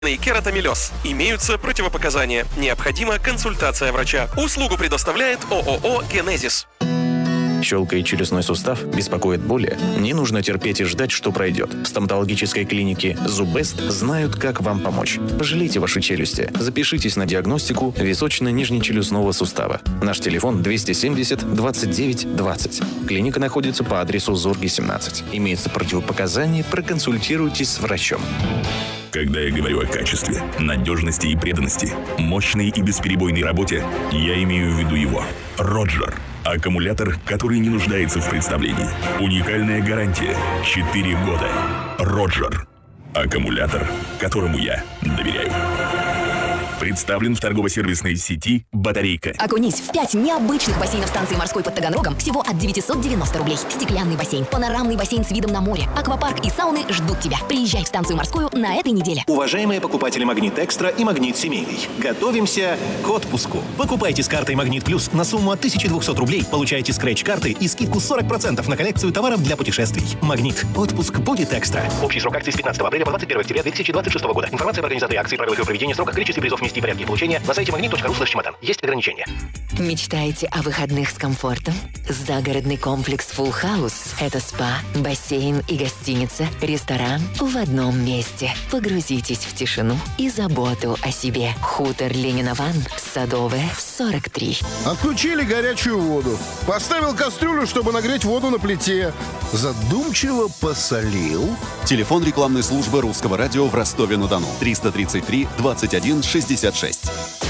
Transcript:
Кератомелез. Имеются противопоказания. Необходима консультация врача. Услугу предоставляет ООО «Генезис». Щелкает челюстной сустав, беспокоит боли? Не нужно терпеть и ждать, что пройдет. В стоматологической клинике «Зубест» знают, как вам помочь. Пожалейте ваши челюсти. Запишитесь на диагностику височно-нижнечелюстного сустава. Наш телефон 270 29 20. Клиника находится по адресу Зорги, 17. Имеются противопоказания, проконсультируйтесь с врачом. Когда я говорю о качестве, надежности и преданности, мощной и бесперебойной работе, я имею в виду его. Роджер. Аккумулятор, который не нуждается в представлении. Уникальная гарантия. 4 года. Роджер. Аккумулятор, которому я доверяю. Представлен в торгово-сервисной сети «Батарейка». Окунись в 5 необычных бассейнов станции морской под Таганрогом всего от 990 рублей. Стеклянный бассейн, панорамный бассейн с видом на море, аквапарк и сауны ждут тебя. Приезжай в станцию морскую на этой неделе. Уважаемые покупатели «Магнит Экстра» и «Магнит Семейный», готовимся к отпуску. Покупайте с картой «Магнит Плюс» на сумму от 1200 рублей, получаете скретч-карты и скидку 40% на коллекцию товаров для путешествий. «Магнит». Отпуск будет экстра. Общий срок акции с 15 апреля по 21 октября 2026 года. Информация по организации акции, правилах ее проведения, сроках, количестве призов, месте и порядке получения на сайте magnet.ru/чемодан. Есть ограничения. Мечтаете о выходных с комфортом? Загородный комплекс Full House – это спа, бассейн и гостиница, ресторан в одном месте. Погрузитесь в тишину и заботу о себе. Хутор Ленина-Ван, Садовая, 43. Отключили горячую воду. Поставил кастрюлю, чтобы нагреть воду на плите. Задумчиво посолил. Телефон рекламной службы Русского радио в Ростове-на-Дону. 333 21 66.